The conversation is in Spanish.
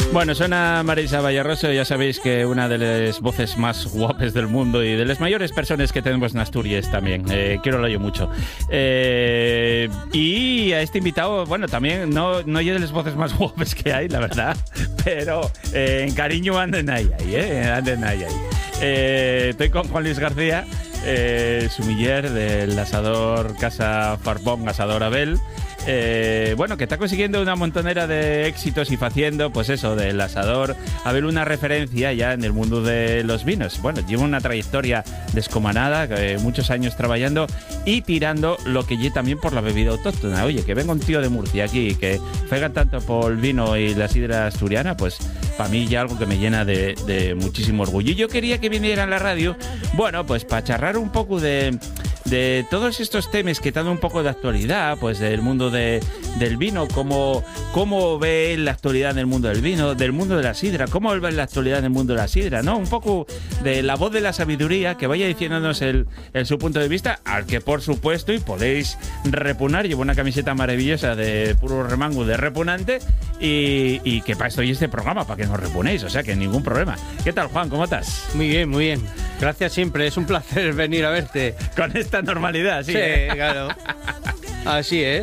Bueno, suena Marisa Vallarroso, ya sabéis que una de las voces más guapas del mundo y de las mayores personas que tenemos en Asturias también. Quiero yo mucho. Y a este invitado, bueno, también no yo de las voces más guapas que hay, la verdad, pero en cariño anden ahí, anden ahí. Estoy con Juan Luis García, su mujer del asador Casa Farbón, Asador Abel. Bueno, que está consiguiendo una montonera de éxitos y haciendo, pues eso, del asador Abel una referencia ya en el mundo de los vinos. Bueno, lleva una trayectoria descomunada, muchos años trabajando y tirando lo que lleva también por la bebida autóctona. Oye, que venga un tío de Murcia aquí que juega tanto por el vino y la sidra asturiana, pues para mí ya algo que me llena de muchísimo orgullo. Y yo quería que viniera en la radio, bueno, pues para charlar un poco de todos estos temas que están un poco de actualidad, pues del mundo del vino, cómo ve la actualidad en el mundo del vino, del mundo de la sidra, cómo ve la actualidad en el mundo de la sidra, ¿no? Un poco de la voz de la sabiduría, que vaya diciéndonos su punto de vista, al que por supuesto, y podéis repunar, llevo una camiseta maravillosa de puro remango de repunante, y que para esto y este programa, para que nos repunéis, o sea que ningún problema. ¿Qué tal, Juan? ¿Cómo estás? Muy bien, muy bien. Gracias siempre, es un placer venir a verte. Con esta normalidad, sí. Sí, claro. Así es.